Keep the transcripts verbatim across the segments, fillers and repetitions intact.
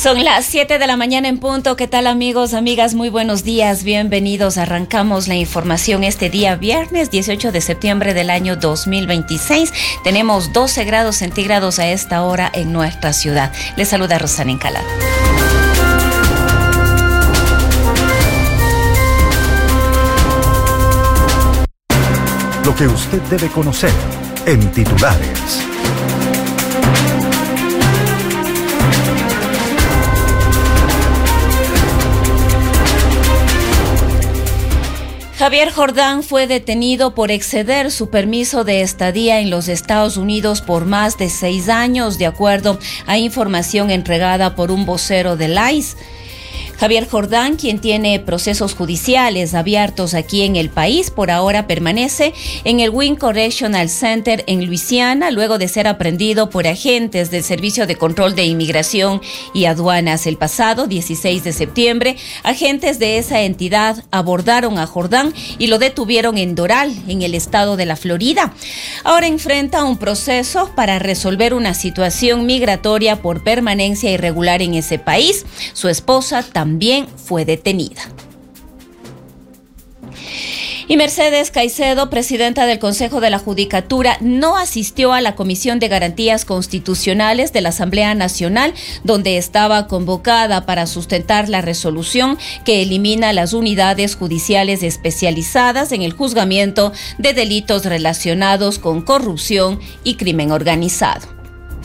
Son las siete de la mañana en punto. ¿Qué tal, amigos, amigas? Muy buenos días. Bienvenidos. Arrancamos la información este día viernes dieciocho de septiembre del año dos mil veintiséis. Tenemos doce grados centígrados a esta hora en nuestra ciudad. Les saluda Rosana Encalada. Lo que usted debe conocer en titulares. Javier Jordán fue detenido por exceder su permiso de estadía en los Estados Unidos por más de seis años, de acuerdo a información entregada por un vocero del I C E. Javier Jordán, quien tiene procesos judiciales abiertos aquí en el país, por ahora permanece en el Wynn Correctional Center en Luisiana, luego de ser aprehendido por agentes del Servicio de Control de Inmigración y Aduanas. El pasado dieciséis de septiembre, agentes de esa entidad abordaron a Jordán y lo detuvieron en Doral, en el estado de la Florida. Ahora enfrenta un proceso para resolver una situación migratoria por permanencia irregular en ese país. Su esposa también También fue detenida. Y Mercedes Caicedo, presidenta del Consejo de la Judicatura, no asistió a la Comisión de Garantías Constitucionales de la Asamblea Nacional, donde estaba convocada para sustentar la resolución que elimina las unidades judiciales especializadas en el juzgamiento de delitos relacionados con corrupción y crimen organizado.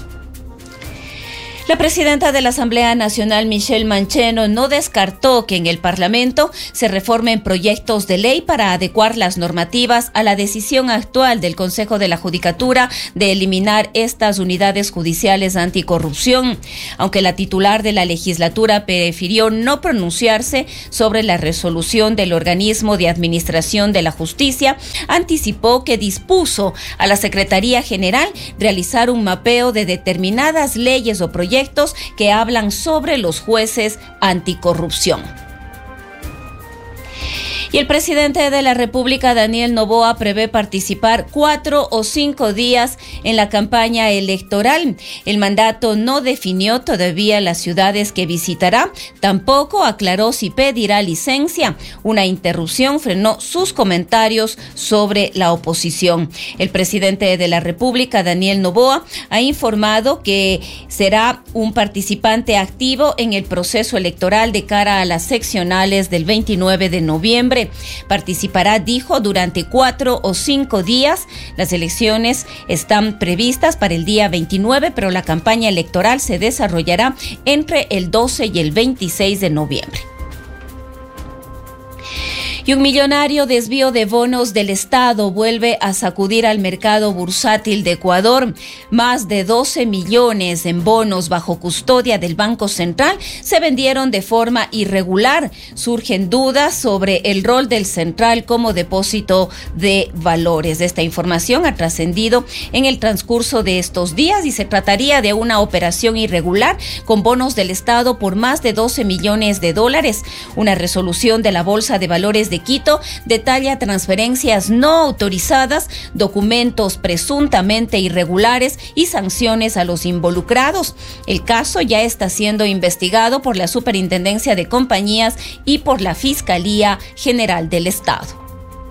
La presidenta de la Asamblea Nacional, Michelle Mancheno, no descartó que en el Parlamento se reformen proyectos de ley para adecuar las normativas a la decisión actual del Consejo de la Judicatura de eliminar estas unidades judiciales anticorrupción. Aunque la titular de la legislatura prefirió no pronunciarse sobre la resolución del organismo de administración de la justicia, anticipó que dispuso a la Secretaría General realizar un mapeo de determinadas leyes o proyectos que hablan sobre los jueces anticorrupción. Y el presidente de la República, Daniel Noboa, prevé participar cuatro o cinco días en la campaña electoral. El mandato no definió todavía las ciudades que visitará, tampoco aclaró si pedirá licencia. Una interrupción frenó sus comentarios sobre la oposición. El presidente de la República, Daniel Noboa, ha informado que será un participante activo en el proceso electoral de cara a las seccionales del veintinueve de noviembre. Participará, dijo, durante cuatro o cinco días. Las elecciones están previstas para el día veintinueve, pero la campaña electoral se desarrollará entre el doce y el veintiséis de noviembre. Y un millonario desvío de bonos del Estado vuelve a sacudir al mercado bursátil de Ecuador. Más de doce millones en bonos bajo custodia del Banco Central se vendieron de forma irregular. Surgen dudas sobre el rol del Central como depósito de valores. Esta información ha trascendido en el transcurso de estos días y se trataría de una operación irregular con bonos del Estado por más de doce millones de dólares. Una resolución de la Bolsa de Valores de Quito detalla transferencias no autorizadas, documentos presuntamente irregulares y sanciones a los involucrados. El caso ya está siendo investigado por la Superintendencia de Compañías y por la Fiscalía General del Estado.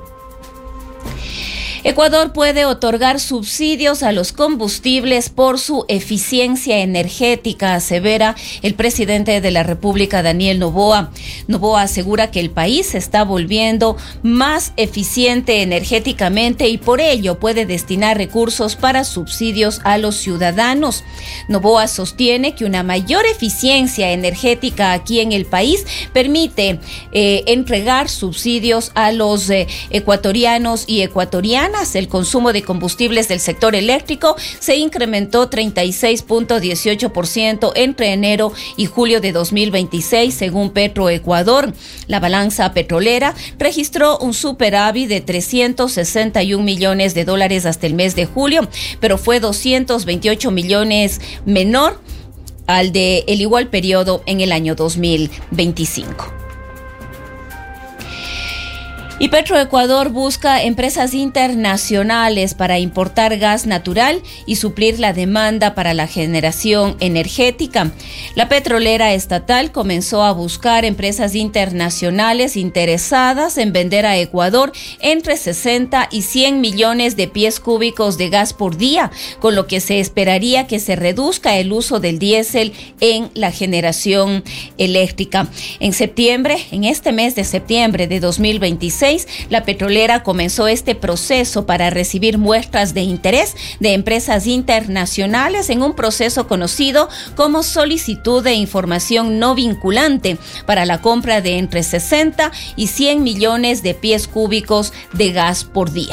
Ecuador puede otorgar subsidios a los combustibles por su eficiencia energética, asevera el presidente de la República, Daniel Noboa. Noboa asegura que el país se está volviendo más eficiente energéticamente y por ello puede destinar recursos para subsidios a los ciudadanos. Noboa sostiene que una mayor eficiencia energética aquí en el país permite eh, entregar subsidios a los eh, ecuatorianos y ecuatorianas. El consumo de combustibles del sector eléctrico se incrementó treinta y seis punto dieciocho por ciento entre enero y julio de dos mil veintiséis, según Petroecuador. La balanza petrolera registró un superávit de trescientos sesenta y un millones de dólares hasta el mes de julio, pero fue doscientos veintiocho millones menor al de el igual periodo en el año dos mil veinticinco. Y Petroecuador busca empresas internacionales para importar gas natural y suplir la demanda para la generación energética. La petrolera estatal comenzó a buscar empresas internacionales interesadas en vender a Ecuador entre sesenta y cien millones de pies cúbicos de gas por día, con lo que se esperaría que se reduzca el uso del diésel en la generación eléctrica. En septiembre, en este mes de septiembre de dos mil veintiséis, la petrolera comenzó este proceso para recibir muestras de interés de empresas internacionales en un proceso conocido como solicitud de información no vinculante para la compra de entre sesenta y cien millones de pies cúbicos de gas por día.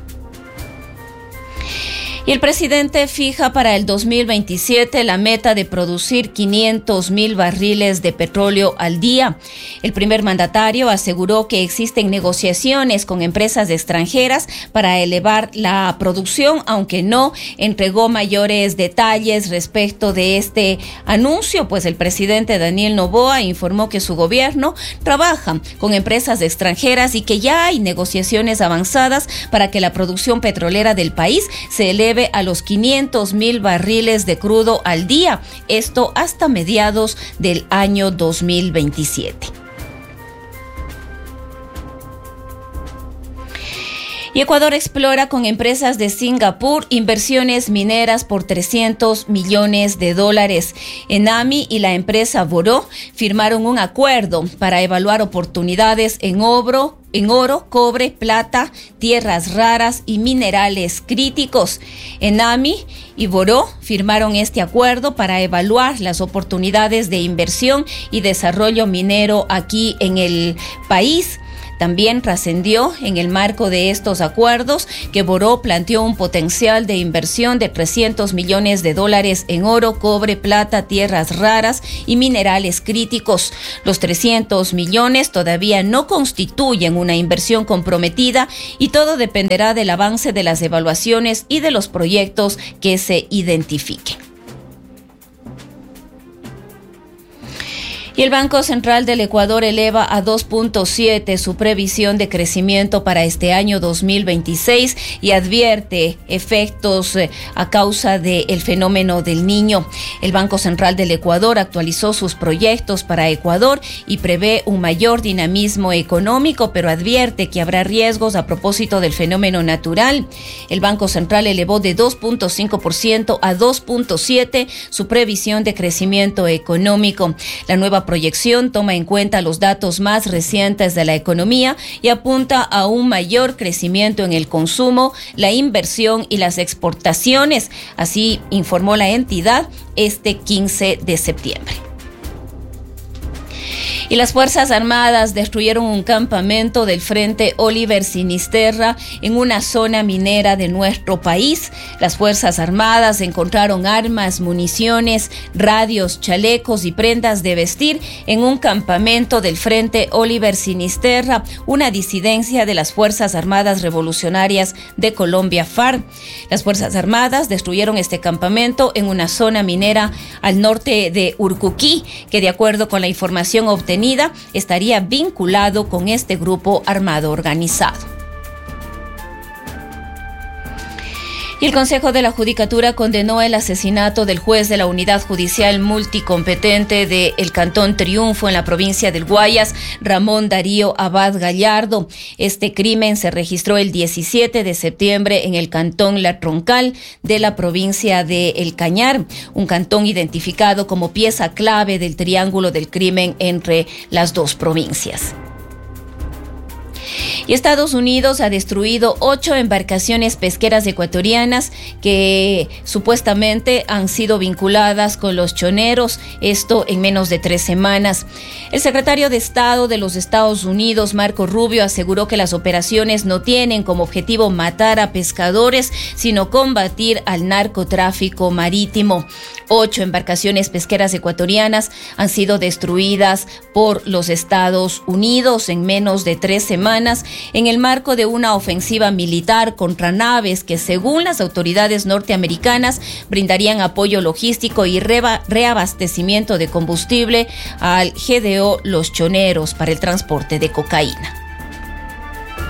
Y el presidente fija para el dos mil veintisiete la meta de producir quinientos mil barriles de petróleo al día. El primer mandatario aseguró que existen negociaciones con empresas extranjeras para elevar la producción, aunque no entregó mayores detalles respecto de este anuncio, pues el presidente Daniel Noboa informó que su gobierno trabaja con empresas extranjeras y que ya hay negociaciones avanzadas para que la producción petrolera del país se eleve a los quinientos mil barriles de crudo al día, esto hasta mediados del año dos mil veintisiete. Y Ecuador explora con empresas de Singapur inversiones mineras por trescientos millones de dólares. Enami y la empresa Boró firmaron un acuerdo para evaluar oportunidades en oro, en oro, cobre, plata, tierras raras y minerales críticos. Enami y Boró firmaron este acuerdo para evaluar las oportunidades de inversión y desarrollo minero aquí en el país. También trascendió en el marco de estos acuerdos que Boró planteó un potencial de inversión de trescientos millones de dólares en oro, cobre, plata, tierras raras y minerales críticos. Los trescientos millones todavía no constituyen una inversión comprometida y todo dependerá del avance de las evaluaciones y de los proyectos que se identifiquen. Y el Banco Central del Ecuador eleva a dos punto siete su previsión de crecimiento para este año dos mil veintiséis y advierte efectos eh, a causa del fenómeno del Niño. El Banco Central del Ecuador actualizó sus proyectos para Ecuador y prevé un mayor dinamismo económico, pero advierte que habrá riesgos a propósito del fenómeno natural. El Banco Central elevó de dos punto cinco por ciento a dos punto siete por ciento su previsión de crecimiento económico. La nueva proyección toma en cuenta los datos más recientes de la economía y apunta a un mayor crecimiento en el consumo, la inversión y las exportaciones. Así informó la entidad este quince de septiembre. Y las Fuerzas Armadas destruyeron un campamento del Frente Oliver Sinisterra en una zona minera de nuestro país. Las Fuerzas Armadas encontraron armas, municiones, radios, chalecos y prendas de vestir en un campamento del Frente Oliver Sinisterra, una disidencia de las Fuerzas Armadas Revolucionarias de Colombia, FARC. Las Fuerzas Armadas destruyeron este campamento en una zona minera al norte de Urcuquí, que de acuerdo con la información obtenida estaría vinculado con este grupo armado organizado. Y el Consejo de la Judicatura condenó el asesinato del juez de la Unidad Judicial Multicompetente del Cantón Triunfo en la provincia del Guayas, Ramón Darío Abad Gallardo. Este crimen se registró el diecisiete de septiembre en el Cantón La Troncal de la provincia de El Cañar, un cantón identificado como pieza clave del triángulo del crimen entre las dos provincias. Y Estados Unidos ha destruido ocho embarcaciones pesqueras ecuatorianas que supuestamente han sido vinculadas con los choneros, esto en menos de tres semanas. El secretario de Estado de los Estados Unidos, Marco Rubio, aseguró que las operaciones no tienen como objetivo matar a pescadores, sino combatir al narcotráfico marítimo. Ocho embarcaciones pesqueras ecuatorianas han sido destruidas por los Estados Unidos en menos de tres semanas en el marco de una ofensiva militar contra naves que, según las autoridades norteamericanas, brindarían apoyo logístico y reba- reabastecimiento de combustible al G D O Los Choneros para el transporte de cocaína.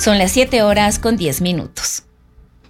Son las siete horas con diez minutos.